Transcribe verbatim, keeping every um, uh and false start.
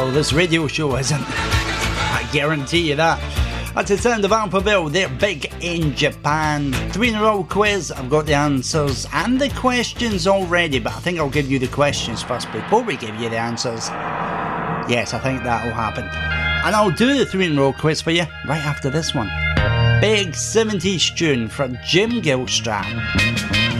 Well, this radio show isn't. I guarantee you that. That's the sound of Alphaville. They're big in Japan. Three in a row quiz. I've got the answers and the questions already, but I think I'll give you the questions first before we give you the answers. Yes, I think that'll happen. And I'll do the three in a row quiz for you right after this one. Big seventies tune from Jim Gilstrap.